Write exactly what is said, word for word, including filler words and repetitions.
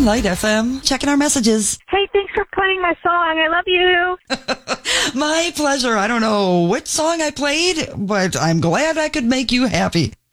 Light F M. Checking our messages. Hey, thanks for playing my song. I love you. My pleasure. I don't know which song I played, but I'm glad I could make you happy.